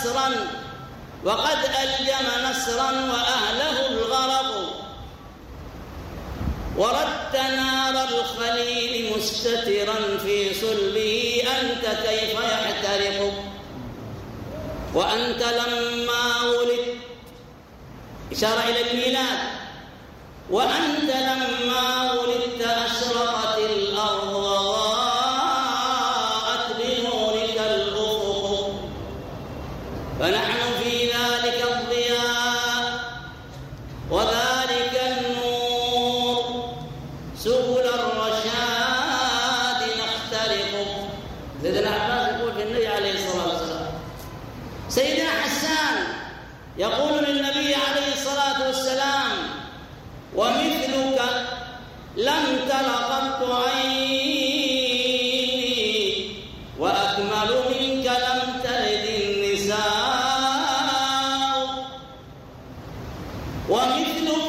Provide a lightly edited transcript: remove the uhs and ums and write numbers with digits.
نصرا وقد ألجم نصرا وأهله الغرق، وردت نار الخليل مستترا في صلبه أنت كيف يحترق. وأنت لما ولدت، إشارة إلى الميلاد، وأنت لما ولدت أشرقت الأرض وضاءت بنورك الأفق، فنحن في ذلك الضياء وذلك النور سبل الرشاد نخترق. سيدنا عباس يقول في النبي عليه الصلاة والسلام. سيدنا حسان يقول للنبي عليه الصلاة والسلام: ومثلك لم تر قط عيني، وأكمل منك لم تلد النساء، ومثلك